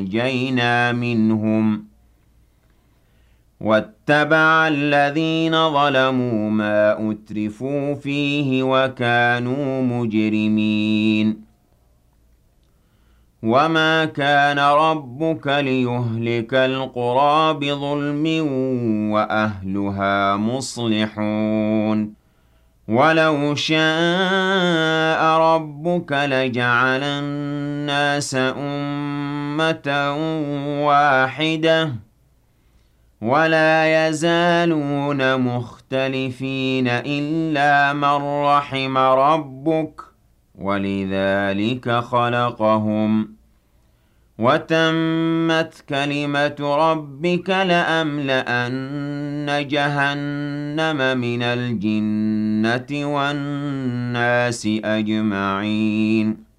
فأنجينا منهم واتبع الذين ظلموا ما أترفوا فيه وكانوا مجرمين وما كان ربك ليهلك القرى بظلم وأهلها مصلحون ولو شاء ربك لجعل الناس أمة واحدة ولا يزالون مختلفين إلا من رحم ربك ولذلك خلقهم وتمت كلمة ربك لأملأن جهنم من الجنة والناس أجمعين